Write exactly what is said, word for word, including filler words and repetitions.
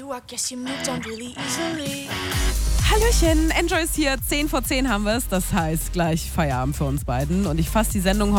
Hallöchen, Enjoy ist hier. zehn vor zehn haben wir es. Das heißt gleich Feierabend für uns beiden. Und ich fasse die Sendung